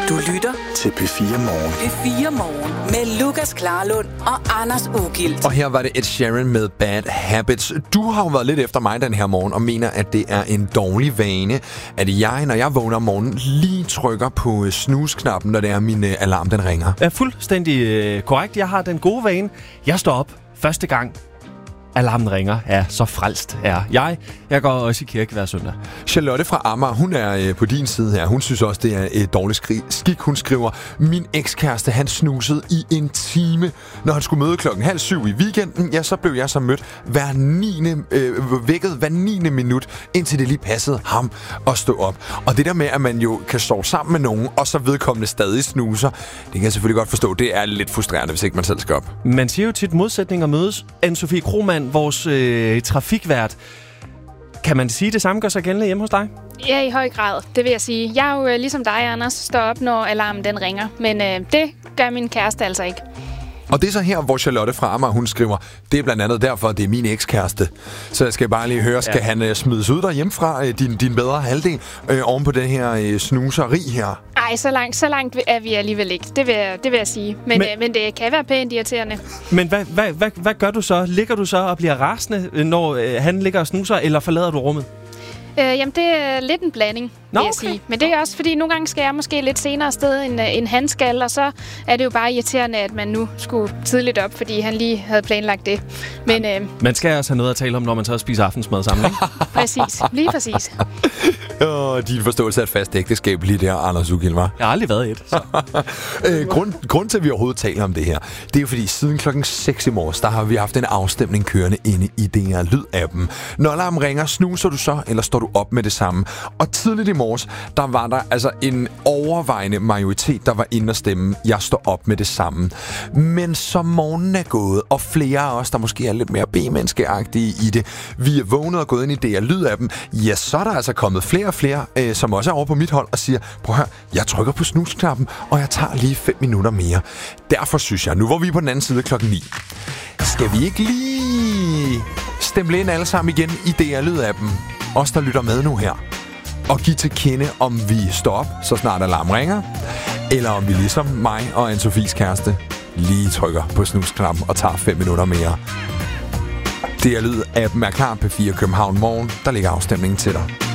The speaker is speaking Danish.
Du lytter til P4 Morgen. P4 Morgen med Lukas Klarlund og Anders Ugilt. Og her var det Ed Sheeran med Bad Habits. Du har jo været lidt efter mig den her morgen og mener, at det er en dårlig vane, at jeg, når jeg vågner om morgenen, lige trykker på snooze-knappen, når det er min alarm, den ringer. Er fuldstændig korrekt. Jeg har den gode vane. Jeg står op første gang alarmen ringer. Ja, så frelst er jeg. Jeg går også i kirke hver søndag. Charlotte fra Amager, hun er på din side her. Hun synes også, det er et dårligt skik. Hun skriver, min ekskæreste, han snusede i en time. Når han skulle møde 6:30 i weekenden, ja, så blev jeg så mødt vækket hver 9. minut, indtil det lige passede ham at stå op. Og det der med, at man jo kan sove sammen med nogen, og så vedkommende stadig snuser, det kan jeg selvfølgelig godt forstå. Det er lidt frustrerende, hvis ikke man selv skal op. Man siger jo tit modsætninger mødes. Anne-Sophie Krohmann, vores trafikvært. Kan man sige, det samme gør sig gældende hjemme hos dig? Ja, i høj grad. Det vil jeg sige. Jeg er jo ligesom dig, Anders, står op, når alarmen den ringer. Men det gør min kæreste altså ikke. Og det er så her, hvor Charlotte fra Amager, hun skriver, det er blandt andet derfor, det er min ekskæreste. Så jeg skal bare lige høre, skal han smides ud derhjemmefra, din bedre halvdel, oven på den her snuseri her? Ej, så langt er vi alligevel ikke. Det vil jeg sige. Men det kan være pænt irriterende. Men hvad gør du så? Ligger du så og bliver rasende, når han ligger og snuser, eller forlader du rummet? Jamen, det er lidt en blanding, vil jeg sige. Men det er også, fordi nogle gange skal jeg måske lidt senere afsted, end han skal, og så er det jo bare irriterende, at man nu skulle tidligt op, fordi han lige havde planlagt det. Men man skal også have noget at tale om, når man så spiser aftensmad sammen, ikke? Præcis, lige præcis. Din forståelse af et fast ægteskab lige der, Anders Ugilt, var. Jeg har aldrig været et. Grund til, at vi overhovedet taler om det her, det er jo fordi, siden 6:00 i morges, der har vi haft en afstemning kørende inde i DR Lyd-appen. Når alarmen ringer, snuser du så, eller står du op med det samme? Og tidligt i morges, der var der altså en overvejende majoritet, der var inde og stemme, jeg står op med det samme. Men som morgenen er gået, og flere af os, der måske er lidt mere B-menneskeagtige i det, vi er vågnet og gået ind i DR Lyd-appen, ja, så er der altså kommet flere og flere, som også er over på mit hold og siger, prøv at høre, jeg trykker på snooze-knappen, og jeg tager lige 5 minutter mere. Derfor synes jeg, nu hvor vi er på den anden side 9:00, skal vi ikke lige stemple ind alle sammen igen i DR Lyd-appen? Os, der lytter med nu her. Og give til kende, om vi står op, så snart alarm ringer, eller om vi ligesom mig og Anne-Sophies kæreste lige trykker på snooze-knappen og tager 5 minutter mere. DR Lyd-appen er klar. P4 København Morgen. Der ligger afstemningen til dig.